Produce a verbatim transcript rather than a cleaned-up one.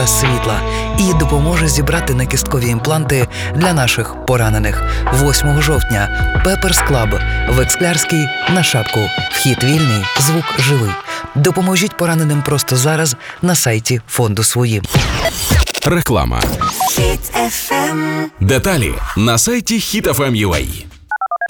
світла і допоможе зібрати накісткові імпланти для наших поранених. восьмого жовтня Pepper's Club в Ексклярській на Шапку. Вхід вільний, звук живий. Допоможіть пораненим просто зараз на сайті фонду «Свої». Реклама. Деталі на сайті хіт еф ем крапка ю а.